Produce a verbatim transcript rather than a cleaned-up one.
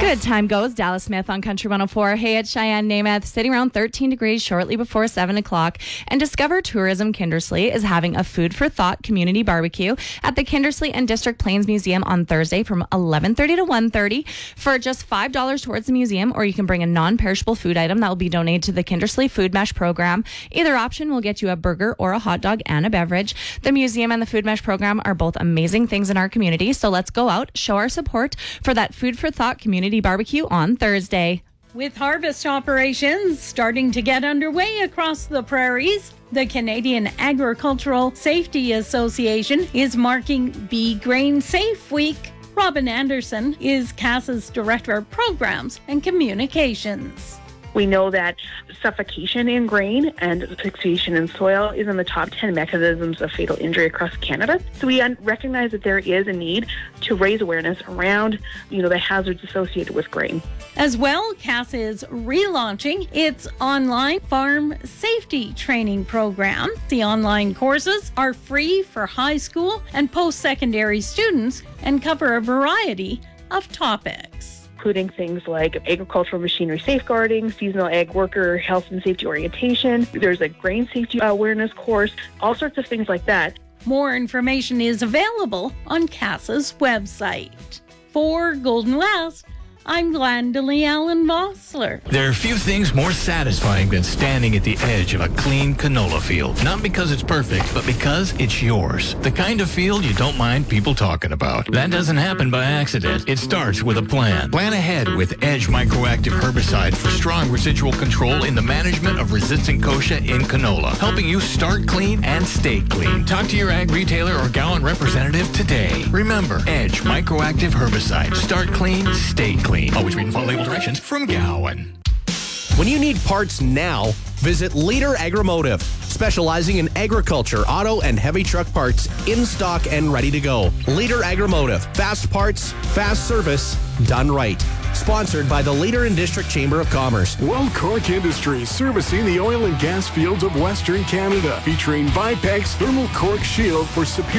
Good time goes. Dallas Smith on Country one oh four. Hey, it's Cheyenne Namath, sitting around thirteen degrees shortly before seven o'clock. And Discover Tourism Kindersley is having a Food for Thought community barbecue at the Kindersley and District Plains Museum on Thursday from eleven thirty to one thirty for just five dollars towards the museum, or you can bring a non-perishable food item that will be donated to the Kindersley Food Mesh program. Either option will get you a burger or a hot dog and a beverage. The museum and the Food Mesh program are both amazing things in our community, so let's go out, show our support for that Food for Thought community barbecue on Thursday. With harvest operations starting to get underway across the prairies, the Canadian Agricultural Safety Association is marking Be Grain Safe Week. Robin Anderson is C A S's Director of Programs and Communications. We know that suffocation in grain and asphyxiation in soil is in the top ten mechanisms of fatal injury across Canada. So we recognize that there is a need to raise awareness around, you know, the hazards associated with grain. As well, C A S is relaunching its online farm safety training program. The online courses are free for high school and post-secondary students and cover a variety of topics, including things like agricultural machinery safeguarding, seasonal ag worker health and safety orientation. There's a grain safety awareness course, all sorts of things like that. More information is available on C A S's website. For Golden West, I'm Glendalee Allen Vossler. There are few things more satisfying than standing at the edge of a clean canola field. Not because it's perfect, but because it's yours. The kind of field you don't mind people talking about. That doesn't happen by accident. It starts with a plan. Plan ahead with Edge Microactive Herbicide for strong residual control in the management of resistant kochia in canola, helping you start clean and stay clean. Talk to your ag retailer or Gowan representative today. Remember, Edge Microactive Herbicide. Start clean, stay clean. Always read and follow label directions from Gowan. When you need parts now, visit Leader Agromotive, specializing in agriculture, auto, and heavy truck parts in stock and ready to go. Leader Agromotive, fast parts, fast service, done right. Sponsored by the Leader and District Chamber of Commerce. World Cork Industries, servicing the oil and gas fields of Western Canada, featuring Vipex Thermal Cork Shield for superior